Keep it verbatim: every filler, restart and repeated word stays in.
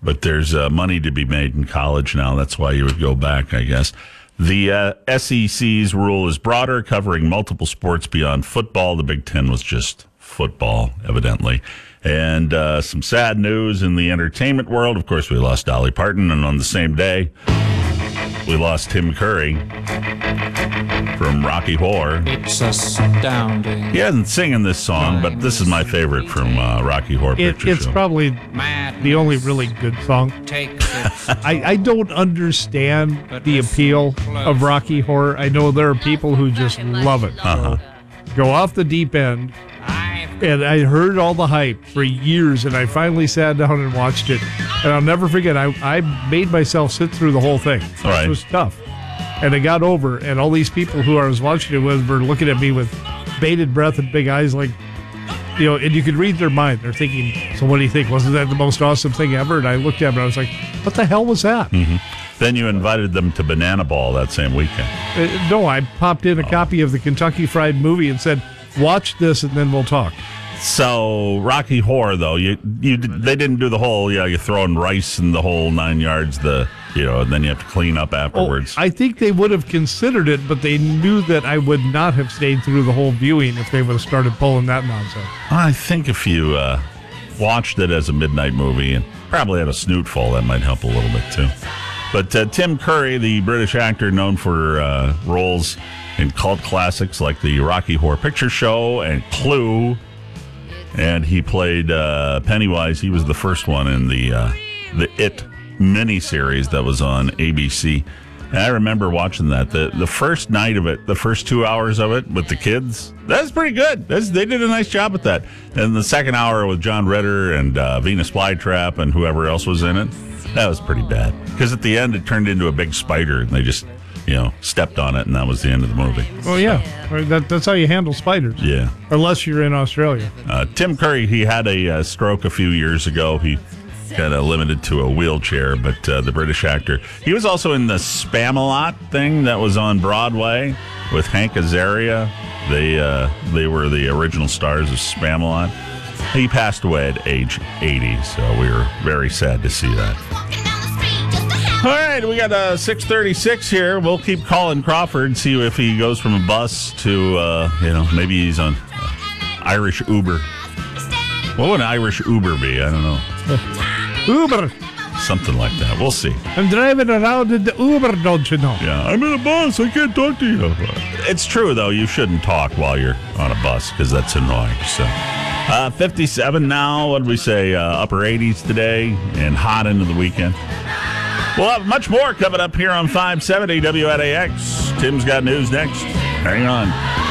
but there's uh, money to be made in college now. That's why you would go back, I guess. The uh, S E C's rule is broader, covering multiple sports beyond football. The Big Ten was just football, evidently. And uh, some sad news in the entertainment world. Of course, we lost Dolly Parton, and on the same day, we lost Tim Curry from Rocky Horror. It's astounding. He hasn't singing this song, but this is my favorite from uh, Rocky Horror It, Picture it's Show. probably the only really good song. I, I don't understand the appeal of Rocky Horror. I know there are people who just love it. Uh-huh. Go off the deep end. And I heard all the hype for years, and I finally sat down and watched it. And I'll never forget, I, I made myself sit through the whole thing. All right. It was tough. And I got over, and all these people who I was watching it with were looking at me with bated breath and big eyes like, you know, and you could read their mind. They're thinking, so what do you think? Wasn't that the most awesome thing ever? And I looked at them, and I was like, what the hell was that? Mm-hmm. Then you invited them to Banana Ball that same weekend. Uh, no, I popped in a oh. copy of the Kentucky Fried Movie and said, watch this, and then we'll talk. So Rocky Horror, though, you you they didn't do the whole, yeah, you're throwing rice in the whole nine yards, the you know, and then you have to clean up afterwards. Oh, I think they would have considered it, but they knew that I would not have stayed through the whole viewing if they would have started pulling that nonsense. I think if you uh, watched it as a midnight movie and probably had a snootful, that might help a little bit too. But uh, Tim Curry, the British actor known for uh, roles in cult classics like the Rocky Horror Picture Show and Clue, and he played uh, Pennywise. He was the first one in the uh, the It miniseries that was on A B C. And I remember watching that. The the first night of it, the first two hours of it with the kids, that's pretty good. That's, they did a nice job with that. And the second hour with John Ritter and uh, Venus Flytrap and whoever else was in it, that was pretty bad. Because at the end, it turned into a big spider, and they just, you know, stepped on it, and that was the end of the movie. Oh, yeah. That, that's how you handle spiders. Yeah. Unless you're in Australia. Uh, Tim Curry, he had a uh, stroke a few years ago. He got uh, limited to a wheelchair, but uh, the British actor. He was also in the Spamalot thing that was on Broadway with Hank Azaria. They, uh, they were the original stars of Spamalot. He passed away at age eighty, so we were very sad to see that. All right, we got uh, six thirty-six here. We'll keep calling Crawford, see if he goes from a bus to, uh, you know, maybe he's on uh, Irish Uber. What would an Irish Uber be? I don't know. Uber. Something like that. We'll see. I'm driving around in the Uber, don't you know? Yeah, I'm in a bus. I can't talk to you. It's true, though. You shouldn't talk while you're on a bus because that's annoying. So, uh, fifty-seven now. What did we say? Uh, upper eighties today and hot into the weekend. We'll have much more coming up here on five seventy W N A X. Tim's got news next. Hang on.